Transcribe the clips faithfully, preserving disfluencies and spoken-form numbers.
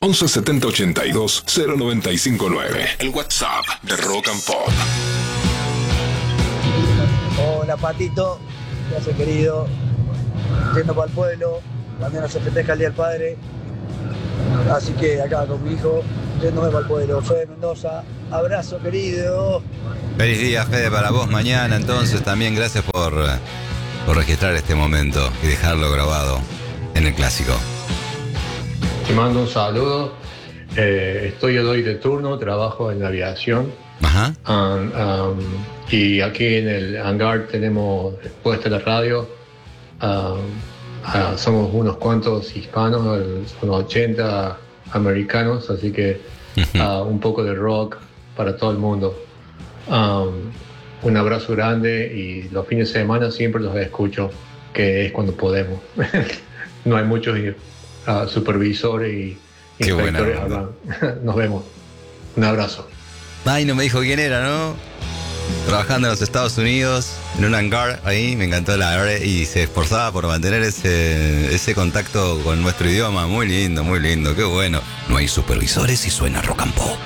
once setenta ochenta y dos cero noventa y cinco nueve. El WhatsApp de Rock and Pop. Hola Patito, ¿qué hace querido? Yendo para el pueblo, mañana se festeja el Día del Padre, así que acá con mi hijo, yéndome para el pueblo. Fede Mendoza, abrazo querido. Feliz día, Fede, para vos mañana. Entonces también gracias por, por registrar este momento y dejarlo grabado en el clásico. Te mando un saludo. Eh, estoy hoy de turno, trabajo en la aviación. Ajá. Um, um, y aquí en el hangar tenemos puesta la radio. Um, uh, somos unos cuantos hispanos, unos ochenta americanos, así que uh, un poco de rock para todo el mundo. Um, un abrazo grande y los fines de semana siempre los escucho, que es cuando podemos. No hay muchos uh, supervisores y Qué inspectores buena hablando. Nos vemos. Un abrazo. Ay, no me dijo quién era, ¿no? Trabajando en los Estados Unidos, en un hangar ahí, me encantó la verdad, y se esforzaba por mantener ese, ese contacto con nuestro idioma. Muy lindo, muy lindo, qué bueno. No hay supervisores y suena Rock and Pop.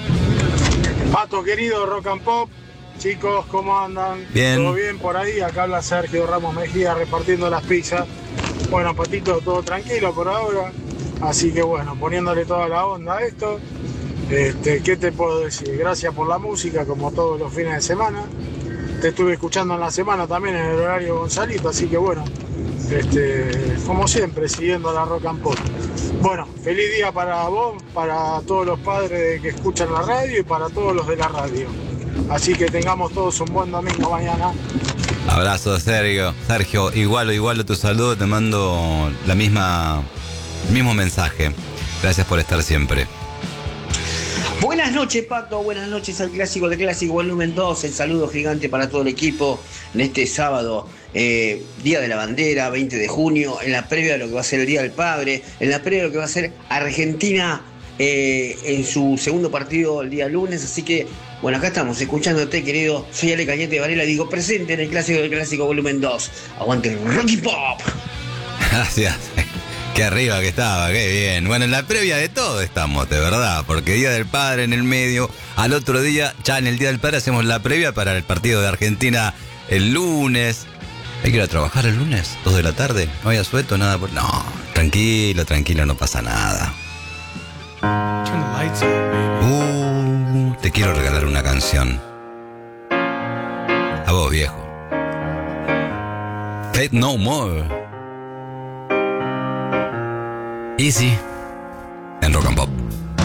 Pato querido, Rock and Pop. Chicos, ¿cómo andan? Bien. ¿Todo bien por ahí? Acá habla Sergio Ramos Mejía repartiendo las pizzas. Bueno, Patito, todo tranquilo por ahora. Así que bueno, poniéndole toda la onda a esto. Este, ¿qué te puedo decir? Gracias por la música, como todos los fines de semana. Te estuve escuchando en la semana también en el horario Gonzalito, así que bueno, este, como siempre, siguiendo la Rock and Pop. Bueno, feliz día para vos, para todos los padres que escuchan la radio y para todos los de la radio. Así que tengamos todos un buen domingo mañana. Abrazo, Sergio. Sergio, igual o igual a tu saludo, te mando la misma, el mismo mensaje. Gracias por estar siempre. Buenas noches, Pato. Buenas noches al Clásico de Clásico Volumen dos. El saludo gigante para todo el equipo en este sábado, eh, Día de la Bandera, veinte de junio, en la previa de lo que va a ser el Día del Padre, en la previa de lo que va a ser Argentina eh, en su segundo partido el día lunes. Así que, bueno, acá estamos escuchándote, querido. Soy Ale Cañete Varela, digo presente en el Clásico de Clásico Volumen dos. Aguante el Rocky Pop. Gracias. Qué arriba que estaba, qué bien. Bueno, en la previa de todo estamos, de verdad, porque Día del Padre en el medio, al otro día, ya en el Día del Padre hacemos la previa para el partido de Argentina el lunes. ¿Hay que ir a trabajar el lunes? ¿Dos de la tarde? ¿No hay asueto? Nada por... No, tranquilo, tranquilo, no pasa nada. Uh, te quiero regalar una canción. A vos, viejo. Faith No More. Easy en Rock and Pop.